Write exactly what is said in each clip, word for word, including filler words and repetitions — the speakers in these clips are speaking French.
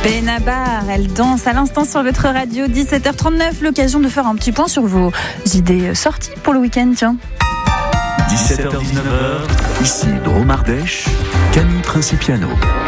Benabar, elle danse à l'instant sur votre radio, dix-sept heures trente-neuf, l'occasion de faire un petit point sur vos idées sorties pour le week-end, tiens. dix-sept heures dix-neuf, ici Drôme Ardèche, Camille Principiano.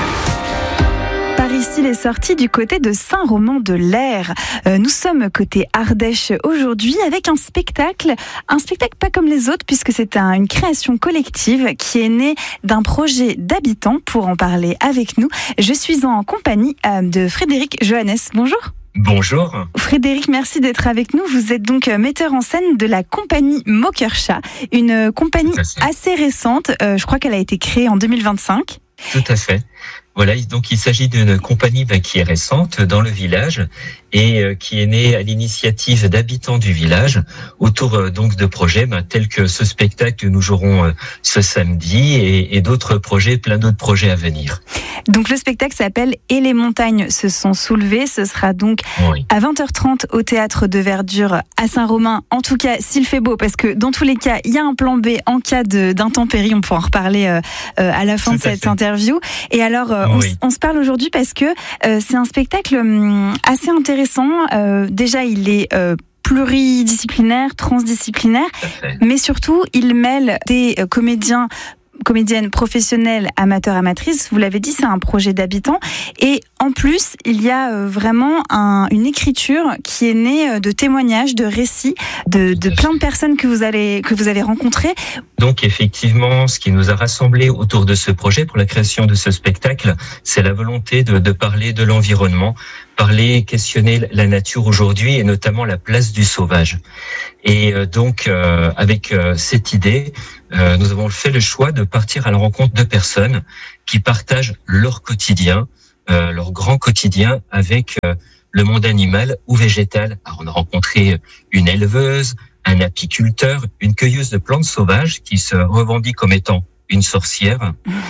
Par ici, les sorties du côté de Saint-Roman-de-L'Air. Euh, nous sommes côté Ardèche aujourd'hui avec un spectacle, un spectacle pas comme les autres puisque c'est un, une création collective qui est née d'un projet d'habitants. Pour en parler avec nous, je suis en compagnie euh, de Frédéric Johannes. Bonjour. Bonjour. Frédéric, merci d'être avec nous. Vous êtes donc metteur en scène de la compagnie Mokersha, une compagnie assez récente. Euh, je crois qu'elle a été créée en deux mille vingt-cinq. Tout à fait. Voilà, donc il s'agit d'une compagnie ben, qui est récente dans le village et euh, qui est née à l'initiative d'habitants du village autour euh, donc de projets ben, tels que ce spectacle que nous jouerons euh, ce samedi et, et d'autres projets, plein d'autres projets à venir. Donc le spectacle s'appelle « Et les montagnes se sont soulevées ». Ce sera donc oui. à vingt heures trente au Théâtre de Verdure à Saint-Romain. En tout cas, s'il fait beau, parce que dans tous les cas, il y a un plan B en cas de, d'intempéries. On pourra en reparler euh, euh, à la fin Tout de cette fait. interview. Et alors, euh, oui. on, on se parle aujourd'hui parce que euh, c'est un spectacle hum, assez intéressant. Euh, déjà, il est... Euh, pluridisciplinaire, transdisciplinaire, mais surtout, il mêle des euh, comédiens comédienne professionnelle, amateur, amatrice. Vous l'avez dit, c'est un projet d'habitants. Et en plus, il y a euh, vraiment un, une écriture qui est née de témoignages, de récits, de, de plein de personnes que vous, allez, que vous avez rencontrées. Donc effectivement, ce qui nous a rassemblés autour de ce projet pour la création de ce spectacle, c'est la volonté de, de parler de l'environnement, parler, questionner la nature aujourd'hui et notamment la place du sauvage. Et euh, donc, euh, avec euh, cette idée, euh, nous avons fait le choix de partir à la rencontre de personnes qui partagent leur quotidien, euh, leur grand quotidien avec euh, le monde animal ou végétal. Alors, on a rencontré une éleveuse, un apiculteur, une cueilleuse de plantes sauvages qui se revendique comme étant une sorcière.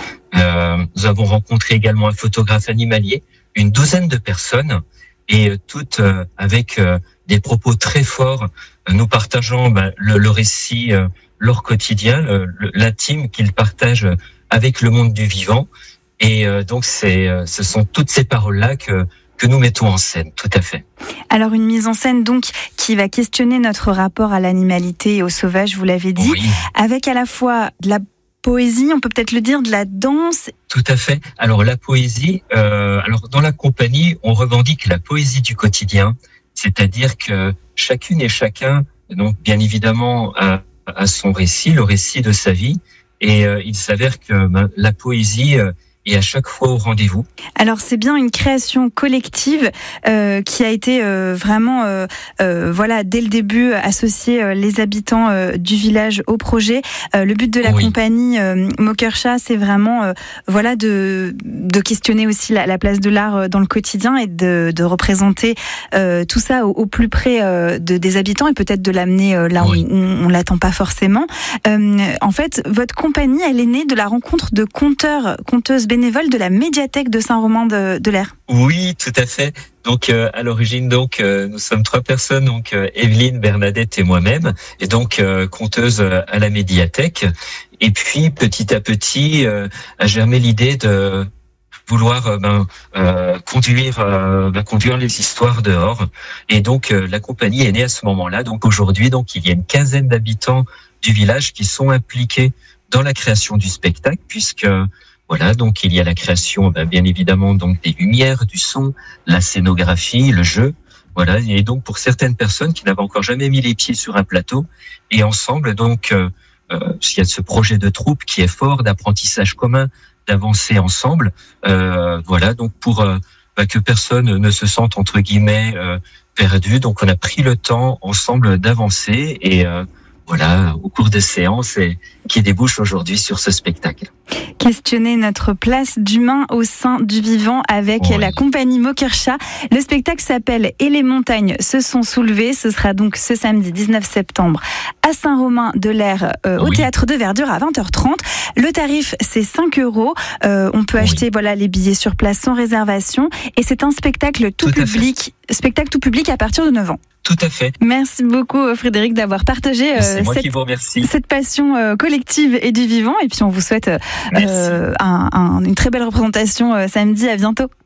Euh, nous avons rencontré également un photographe animalier, une douzaine de personnes, et euh, toutes euh, avec euh, des propos très forts, euh, nous partageant ben, le, le récit, euh, leur quotidien, le, le, l'intime qu'ils partagent avec le monde du vivant. Et euh, donc, c'est, euh, ce sont toutes ces paroles-là que que nous mettons en scène, tout à fait. Alors une mise en scène donc qui va questionner notre rapport à l'animalité et au sauvage, vous l'avez dit, oui. avec à la fois de la poésie, on peut peut-être le dire, de la danse. Tout à fait. Alors la poésie, euh, alors dans la compagnie, on revendique la poésie du quotidien, c'est-à-dire que chacune et chacun, donc bien évidemment, a, a son récit, le récit de sa vie, et euh, il s'avère que ben, la poésie euh, et à chaque fois au rendez-vous. Alors c'est bien une création collective euh, qui a été euh, vraiment, euh, euh, voilà, dès le début associer euh, les habitants euh, du village au projet. Euh, le but de la oui. compagnie euh, Mokersha, c'est vraiment, euh, voilà, de de questionner aussi la, la place de l'art dans le quotidien et de de représenter euh, tout ça au, au plus près euh, de des habitants et peut-être de l'amener euh, là oui. où on, on l'attend pas forcément. Euh, en fait, votre compagnie, elle est née de la rencontre de conteurs, conteuses bénévoles de la médiathèque de Saint-Roman-de-l'Air. Oui, tout à fait. Donc euh, à l'origine, donc euh, nous sommes trois personnes, donc euh, Evelyne, Bernadette et moi-même, et donc euh, conteuses euh, à la médiathèque. Et puis petit à petit euh, a germé l'idée de vouloir euh, ben, euh, conduire euh, ben, conduire les histoires dehors. Et donc euh, la compagnie est née à ce moment-là. Donc aujourd'hui, donc il y a une quinzaine d'habitants du village qui sont impliqués dans la création du spectacle, puisque voilà, donc il y a la création, ben, bien évidemment, donc des lumières, du son, la scénographie, le jeu. Voilà, et donc pour certaines personnes qui n'avaient encore jamais mis les pieds sur un plateau, et ensemble, donc, euh, euh, il y a ce projet de troupe qui est fort, d'apprentissage commun, d'avancer ensemble. Euh, voilà, donc pour euh, ben, que personne ne se sente entre guillemets euh, perdu, donc on a pris le temps ensemble d'avancer et euh, voilà, au cours des séances et qui débouche aujourd'hui sur ce spectacle. Questionner notre place d'humain au sein du vivant avec oui. la compagnie Mokersha. Le spectacle s'appelle « Et les montagnes se sont soulevées ». Ce sera donc ce samedi dix-neuf septembre à Saint-Romain-de-l'Air euh, oui. au Théâtre de Verdure à vingt heures trente. Le tarif, c'est cinq euros. Euh, on peut oui. acheter voilà, les billets sur place sans réservation. Et c'est un spectacle tout, tout public, spectacle tout public à partir de neuf ans. Tout à fait. Merci beaucoup Frédéric d'avoir partagé euh, cette, cette passion euh, collective et du vivant. Et puis on vous souhaite euh, un, un, une très belle représentation euh, samedi. À bientôt.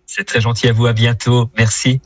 C'est très gentil à vous, à bientôt. Merci.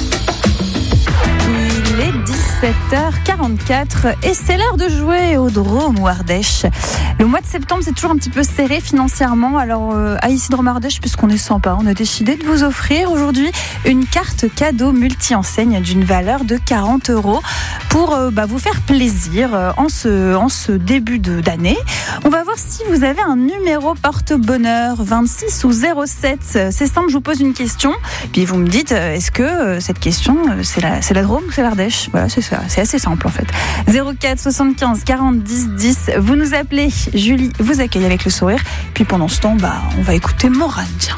Il est dix-sept heures quarante-quatre et c'est l'heure de jouer au Drôme ou Ardèche. Le mois de septembre, c'est toujours un petit peu serré financièrement. Alors, euh, à Ici Drôme Ardèche, puisqu'on est sympa, on a décidé de vous offrir aujourd'hui une carte cadeau multi-enseigne d'une valeur de quarante euros pour euh, bah, vous faire plaisir euh, en, ce, en ce début de, d'année. On va voir si vous avez un numéro porte-bonheur, vingt-six ou zéro sept. C'est simple, je vous pose une question, puis vous me dites, est-ce que euh, cette question, c'est la, c'est la Drôme ou c'est l'Ardèche? Voilà, c'est ça. C'est assez simple en fait. zéro quatre soixante-quinze quarante dix dix. Vous nous appelez. Julie vous accueille avec le sourire. Puis pendant ce temps, bah, on va écouter Morane. Tiens.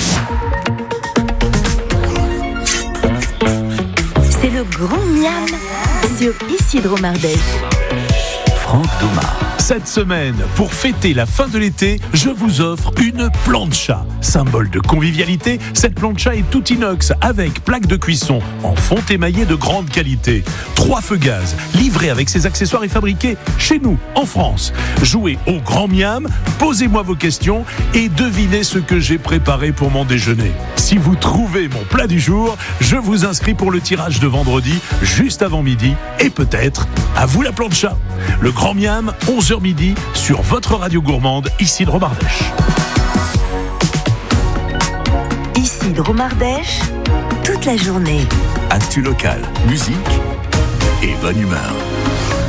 C'est le grand miam sur Ici Drôme Ardèche. Franck Thomas. Cette semaine, pour fêter la fin de l'été, je vous offre une plancha. Symbole de convivialité, cette plancha est tout inox avec plaque de cuisson en fonte émaillée de grande qualité. Trois feux gaz, livrés avec ses accessoires et fabriqués chez nous, en France. Jouez au grand miam, posez-moi vos questions et devinez ce que j'ai préparé pour mon déjeuner. Si vous trouvez mon plat du jour, je vous inscris pour le tirage de vendredi, juste avant midi, et peut-être à vous la plancha. Le grand miam, onze heures midi, sur votre radio gourmande, Ici Drôme Ardèche. Ici Drôme Ardèche, toute la journée. Actu local, musique et bonne humeur.